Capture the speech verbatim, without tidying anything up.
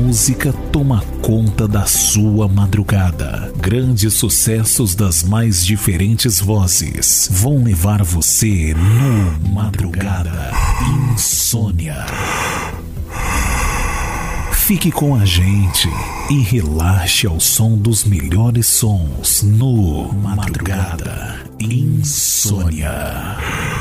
música toma conta da sua madrugada. Grandes sucessos das mais diferentes vozes vão levar você no Madrugada Insônia. Fique com a gente e relaxe ao som dos melhores sons no Madrugada Insônia.